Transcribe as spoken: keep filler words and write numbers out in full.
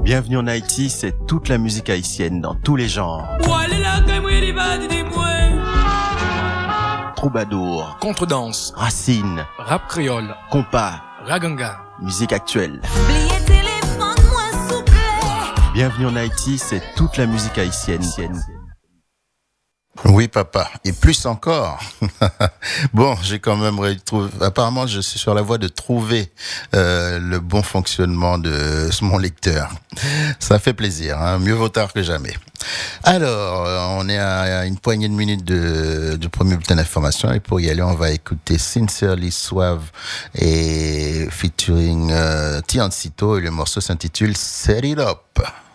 Bienvenue en Haïti, c'est toute la musique haïtienne dans tous les genres. Troubadour, contredanse, racine, rap créole, compas, raganga, musique actuelle. Bienvenue en Haïti, c'est toute la musique haïtienne. Oui, papa, et plus encore. Bon, j'ai quand même retrouvé. Apparemment, je suis sur la voie de trouver euh, le bon fonctionnement de mon lecteur. Ça fait plaisir, hein, mieux vaut tard que jamais. Alors, on est à une poignée de minutes de, du premier bulletin d'information, et pour y aller, on va écouter Sincerely Suave et featuring euh, Tiancito, et le morceau s'intitule Set It Up.